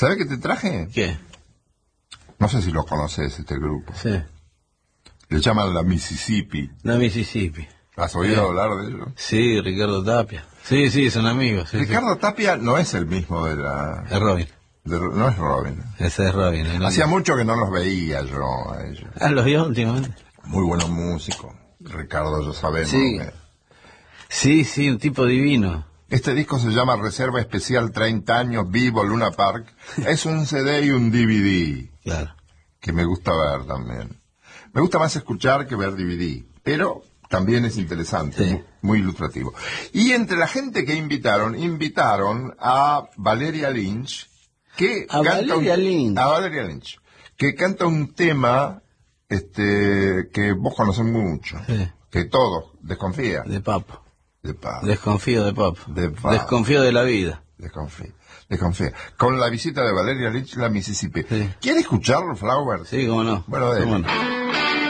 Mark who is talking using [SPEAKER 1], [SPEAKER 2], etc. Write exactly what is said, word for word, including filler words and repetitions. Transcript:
[SPEAKER 1] ¿Sabés qué te traje?
[SPEAKER 2] ¿Qué?
[SPEAKER 1] No sé si lo conoces, este grupo.
[SPEAKER 2] Sí.
[SPEAKER 1] Le llaman la Mississippi.
[SPEAKER 2] La Mississippi.
[SPEAKER 1] ¿Has oído
[SPEAKER 2] Eh.
[SPEAKER 1] hablar de ellos?
[SPEAKER 2] Sí, Ricardo Tapia. Sí, sí, son amigos. Sí,
[SPEAKER 1] Ricardo Tapia no es el mismo de la...
[SPEAKER 2] sí. Es Robin.
[SPEAKER 1] de- no es Robin.
[SPEAKER 2] Ese es Robin. el
[SPEAKER 1] Hacía
[SPEAKER 2] otro.
[SPEAKER 1] mucho que no los veía yo a ellos.
[SPEAKER 2] Ah, los vio últimamente.
[SPEAKER 1] Muy buenos músicos. Ricardo, ya sabemos.
[SPEAKER 2] Sí.
[SPEAKER 1] que-
[SPEAKER 2] Sí, sí, un tipo divino.
[SPEAKER 1] Este disco se llama Reserva Especial treinta años Vivo Luna Park. Es un C D y un D V D
[SPEAKER 2] Claro.
[SPEAKER 1] que me gusta ver también. Me gusta más escuchar que ver D V D, pero también es interesante,
[SPEAKER 2] Sí.
[SPEAKER 1] muy, muy ilustrativo. Y entre la gente que invitaron, invitaron a Valeria Lynch, que
[SPEAKER 2] A
[SPEAKER 1] canta
[SPEAKER 2] Valeria
[SPEAKER 1] un,
[SPEAKER 2] Lynch.
[SPEAKER 1] a Valeria Lynch, que canta un tema este que vos conocés mucho,
[SPEAKER 2] Sí.
[SPEAKER 1] que todos desconfía
[SPEAKER 2] De papo.
[SPEAKER 1] de paz.
[SPEAKER 2] Desconfío de papo.
[SPEAKER 1] De papo.
[SPEAKER 2] Desconfío de la vida.
[SPEAKER 1] Desconfía, desconfía. Con la visita de Valeria Lynch, la Mississippi.
[SPEAKER 2] Sí.
[SPEAKER 1] ¿Quiere escucharlo, Flowers?
[SPEAKER 2] Sí, cómo no.
[SPEAKER 1] Bueno, dele.
[SPEAKER 2] ¿Cómo no?